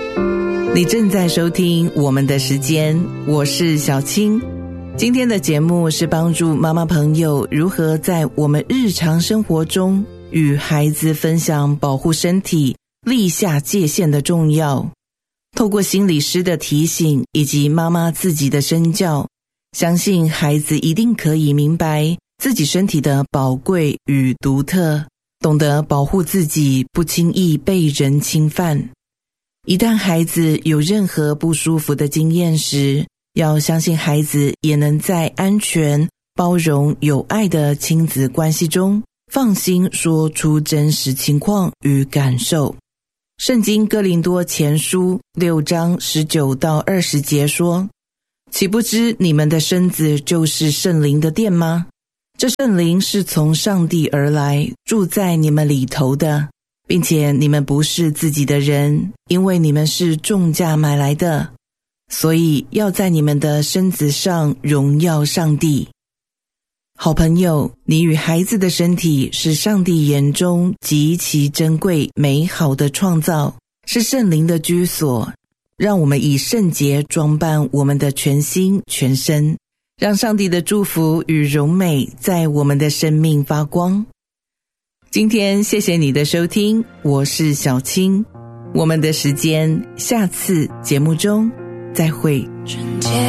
你正在收听我们的时间，我是小青。今天的节目是帮助妈妈朋友如何在我们日常生活中与孩子分享保护身体、立下界限的重要。透过心理师的提醒以及妈妈自己的身教，相信孩子一定可以明白自己身体的宝贵与独特，懂得保护自己，不轻易被人侵犯。一旦孩子有任何不舒服的经验时，要相信孩子也能在安全、包容、有爱的亲子关系中，放心说出真实情况与感受。圣经哥林多前书6章19到20节说：岂不知你们的身子就是圣灵的殿吗？这圣灵是从上帝而来，住在你们里头的，并且你们不是自己的人，因为你们是重价买来的，所以要在你们的身子上荣耀上帝。好朋友，你与孩子的身体是上帝眼中极其珍贵美好的创造，是圣灵的居所。让我们以圣洁装扮我们的全心全身，让上帝的祝福与荣美在我们的生命发光。今天谢谢你的收听，我是小青。我们的时间，下次节目中再会。